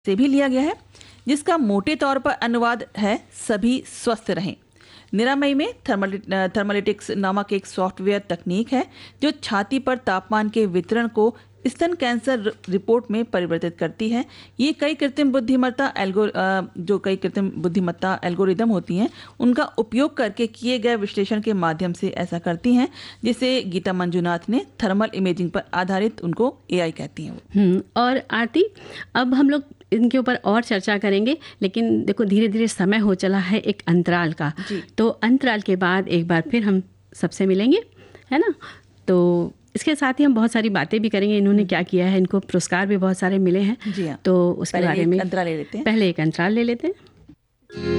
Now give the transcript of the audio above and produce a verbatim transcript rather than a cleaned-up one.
से भी लिया गया है, जिसका मोटे तौर पर अनुवाद है सभी स्वस्थ रहें। निरामयी में थर्मलिटिक्स नामक एक सॉफ्टवेयर तकनीक है जो छाती पर तापमान के वितरण को स्तन कैंसर रिपोर्ट में परिवर्तित करती है। ये कई कृत्रिम बुद्धिमत्ता एल्गो जो कई कृत्रिम बुद्धिमत्ता एल्गोरिदम होती हैं उनका उपयोग करके किए गए विश्लेषण के माध्यम से ऐसा करती हैं, जिसे गीता मंजुनाथ ने थर्मल इमेजिंग पर आधारित उनको एआई कहती हैं। हम्म और आरती, अब हम लोग इनके ऊपर और चर्चा करेंगे, लेकिन देखो धीरे धीरे समय हो चला है एक अंतराल का। तो अंतराल के बाद एक बार फिर हम सबसे मिलेंगे, है ना। तो इसके साथ ही हम बहुत सारी बातें भी करेंगे, इन्होंने क्या किया है, इनको पुरस्कार भी बहुत सारे मिले हैं। जी हाँ। तो उसके बारे में अंतराल ले लेते हैं पहले एक अंतराल ले लेते हैं।